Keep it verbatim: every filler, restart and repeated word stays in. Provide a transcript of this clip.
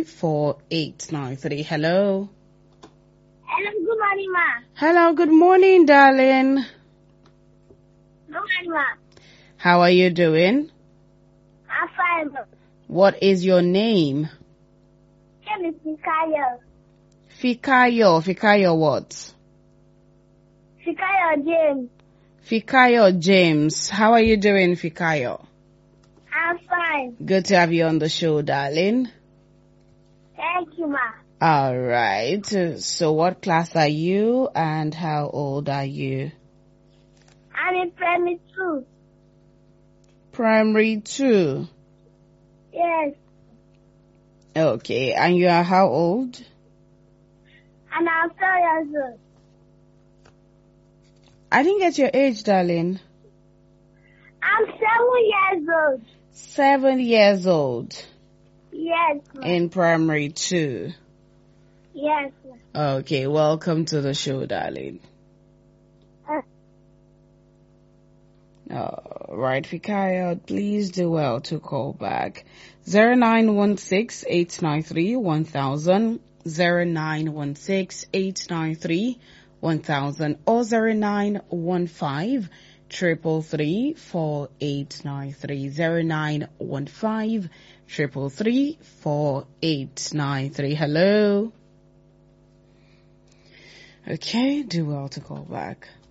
four eight nine three. Hello. Hello, good morning, ma. Hello, good morning, darling. Good morning, ma. How are you doing? I'm fine, ma. What is your name? Name is Fikayo. Fikayo. Fikayo what? Fikayo James. Fikayo James. How are you doing, Fikayo? I'm fine. Good to have you on the show, darling. Thank you, ma. All right. So what class are you and how old are you? I'm in primary two. Primary two. Yes. Okay. And you are how old? And I'm four years old. I didn't get your age, darling. I'm seven years old. Seven years old. Yes, ma. In primary two. Yes, ma. Okay. Welcome to the show, darling. Uh, All right, Fikayo, please do well to call back. zero nine one six, eight nine three, one thousand, zero nine one six, eight nine three, one thousand, or zero nine one five, triple three, four eight nine three, zero nine one five, triple three, four eight nine three. Hello? Okay, do well to call back.